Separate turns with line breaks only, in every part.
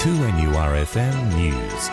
2NURFM News.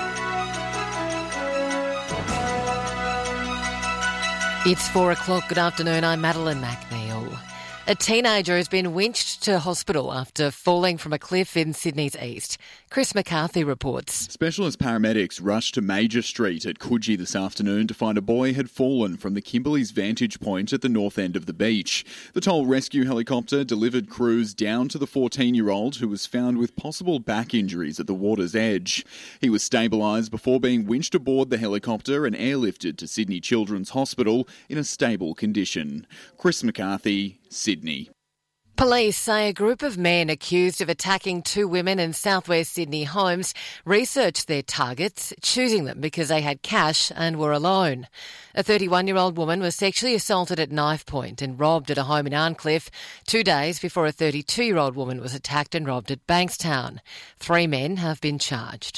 It's 4 o'clock. Good afternoon. I'm Madeline McNeil. A teenager has been winched to hospital after falling from a cliff in Sydney's east. Chris McCarthy reports.
Specialist paramedics rushed to Major Street at Coogee this afternoon to find a boy had fallen from the Kimberley's vantage point at the north end of the beach. The Toll rescue helicopter delivered crews down to the 14-year-old who was found with possible back injuries at the water's edge. He was stabilised before being winched aboard the helicopter and airlifted to Sydney Children's Hospital in a stable condition. Chris McCarthy, Sydney.
Police say a group of men accused of attacking two women in southwest Sydney homes researched their targets, choosing them because they had cash and were alone. A 31-year-old woman was sexually assaulted at knife point and robbed at a home in Arncliffe 2 days before a 32-year-old woman was attacked and robbed at Bankstown. 3 men have been charged.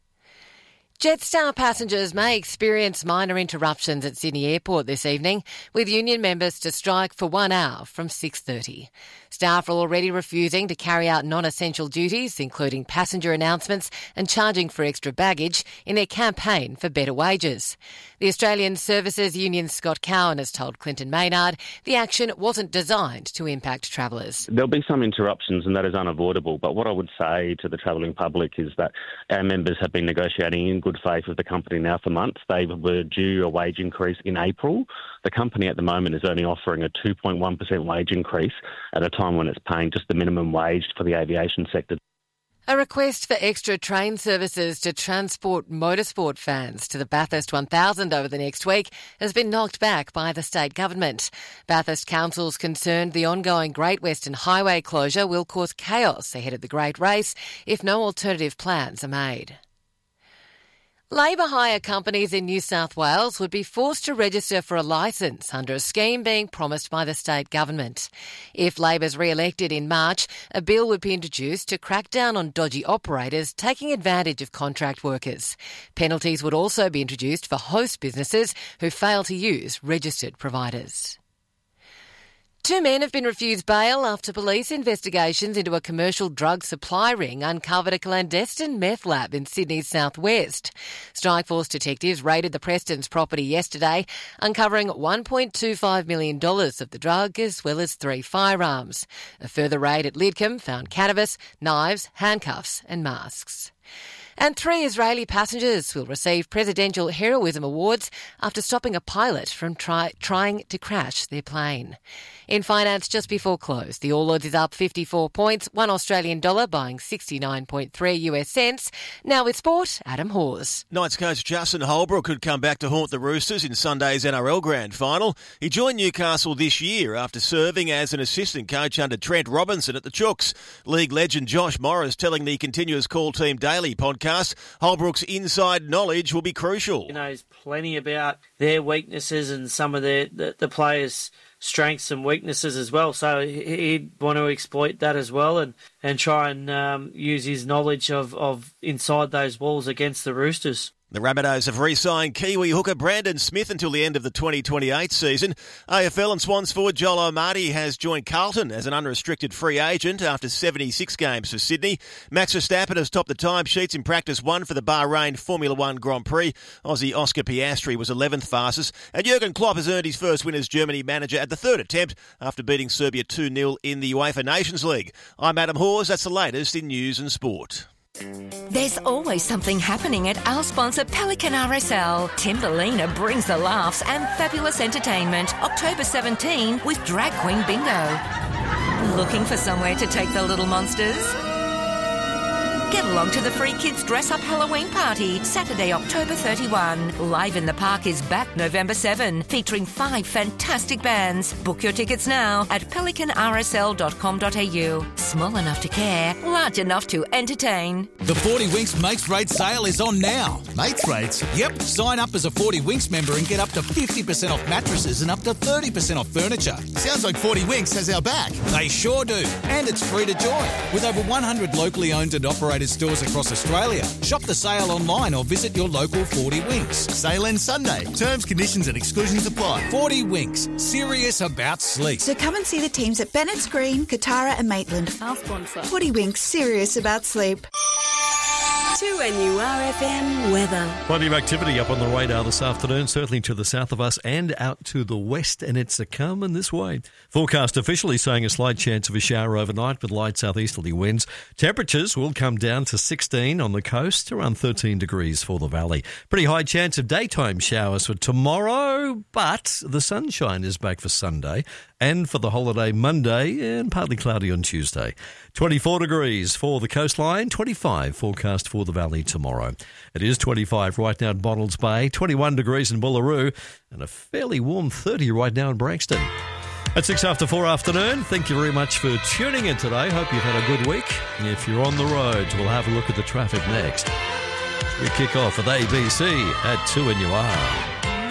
Jetstar passengers may experience minor interruptions at Sydney Airport this evening, with union members to strike for 1 hour from 6:30. Staff are already refusing to carry out non-essential duties, including passenger announcements and charging for extra baggage, in their campaign for better wages. The Australian Services Union Scott Cowan has told Clinton Maynard the action wasn't designed to impact travellers.
There'll be some interruptions and that is unavoidable, but what I would say to the travelling public is that our members have been negotiating in good faith with the company now for months. They were due a wage increase in April. The company at the moment is only offering a 2.1% wage increase at a time when it's paying just the minimum wage for the aviation sector.
A request for extra train services to transport motorsport fans to the Bathurst 1000 over the next week has been knocked back by the state government. Bathurst Council's concerned the ongoing Great Western Highway closure will cause chaos ahead of the Great Race if no alternative plans are made. Labour hire companies in New South Wales would be forced to register for a licence under a scheme being promised by the state government. If Labor's re-elected in March, a bill would be introduced to crack down on dodgy operators taking advantage of contract workers. Penalties would also be introduced for host businesses who fail to use registered providers. 2 men have been refused bail after police investigations into a commercial drug supply ring uncovered a clandestine meth lab in Sydney's southwest. Strikeforce detectives raided the Prestons' property yesterday, uncovering $1.25 million of the drug as well as 3 firearms. A further raid at Lidcombe found cannabis, knives, handcuffs and masks. And 3 Israeli passengers will receive presidential heroism awards after stopping a pilot from trying to crash their plane. In finance, just before close, the All Ords is up 54 points, $1 Australian dollar buying 69.3 US cents. Now with sport, Adam Hawes.
Knights coach Justin Holbrook could come back to haunt the Roosters in Sunday's NRL Grand Final. He joined Newcastle this year after serving as an assistant coach under Trent Robinson at the Chooks. League legend Josh Morris telling the Continuous Call Team Daily podcast Holbrook's inside knowledge will be crucial.
He knows plenty about their weaknesses and some of the players' strengths and weaknesses as well. So he'd want to exploit that as well and try and use his knowledge of inside those walls against the Roosters.
The Rabbitohs have re-signed Kiwi hooker Brandon Smith until the end of the 2028 season. AFL and Swans forward Joel O'Marty has joined Carlton as an unrestricted free agent after 76 games for Sydney. Max Verstappen has topped the timesheets in practice 1 for the Bahrain Formula One Grand Prix. Aussie Oscar Piastri was 11th fastest. And Jurgen Klopp has earned his first win as Germany manager at the 3rd attempt after beating Serbia 2-0 in the UEFA Nations League. I'm Adam Hawes. That's the latest in news and sport.
There's always something happening at our sponsor Pelican RSL. Timberlina brings the laughs and fabulous entertainment. October 17 with Drag Queen Bingo. Looking for somewhere to take the little monsters? Get along to the free kids dress-up Halloween party, Saturday, October 31. Live in the Park is back November 7, featuring 5 fantastic bands. Book your tickets now at pelicanrsl.com.au. Small enough to care, large enough to entertain.
The 40 Winks Mates Rate sale is on now.
Mates Rates?
Yep, sign up as a 40 Winks member and get up to 50% off mattresses and up to 30% off furniture.
Sounds like 40 Winks has our back.
They sure do. And it's free to join. With over 100 locally owned and operated stores across Australia. Shop the sale online or visit your local 40 Winks.
Sale ends Sunday. Terms, conditions and exclusions apply.
40 Winks. Serious about sleep.
So come and see the teams at Bennett's Green, Katara and Maitland.
Our sponsor.
40 Winks. Serious about sleep.
2NURFM weather.
Plenty of activity up on the radar this afternoon, certainly to the south of us and out to the west, and it's coming this way. Forecast officially saying a slight chance of a shower overnight with light southeasterly winds. Temperatures will come down to 16 on the coast, around 13 degrees for the valley. Pretty high chance of daytime showers for tomorrow, but the sunshine is back for Sunday and for the holiday Monday, and partly cloudy on Tuesday. 24 degrees for the coastline, 25 forecast for the valley tomorrow. It is 25 right now at Bonnells Bay, 21 degrees in Bullaroo, and a fairly warm 30 right now in Branxton. At 6 after 4 afternoon, thank you very much for tuning in today. Hope you've had a good week. If you're on the road, we'll have a look at the traffic next. We kick off with ABC at 2NUR.